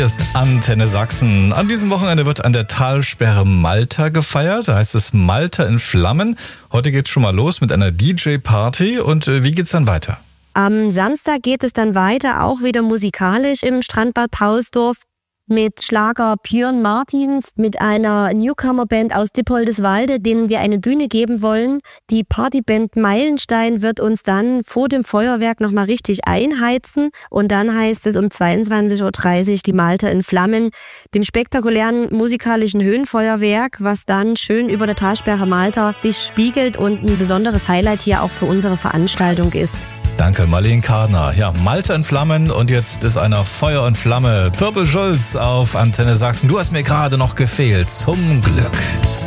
ist Antenne Sachsen. An diesem Wochenende wird an der Talsperre Malta gefeiert. Da heißt es Malta in Flammen. Heute geht's schon mal los mit einer DJ-Party. Und wie geht's dann weiter? Am Samstag geht es dann weiter, auch wieder musikalisch im Strandbad Tausdorf mit Schlager Björn Martins, mit einer Newcomer-Band aus Dippoldeswalde, denen wir eine Bühne geben wollen. Die Partyband Meilenstein wird uns dann vor dem Feuerwerk nochmal richtig einheizen. Und dann heißt es um 22.30 Uhr die Malta in Flammen, dem spektakulären musikalischen Höhenfeuerwerk, was dann schön über der Talsperre Malta sich spiegelt und ein besonderes Highlight hier auch für unsere Veranstaltung ist. Danke, Marlene Kardner. Ja, Malta in Flammen und jetzt ist einer Feuer und Flamme. Purple Schulz auf Antenne Sachsen. Du hast mir gerade noch gefehlt. Zum Glück.